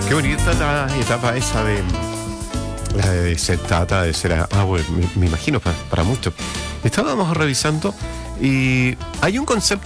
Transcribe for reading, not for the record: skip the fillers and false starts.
Qué bonita la etapa esa de la de ser tata, de ser abuelo, me imagino para muchos. Estábamos revisando y hay un concepto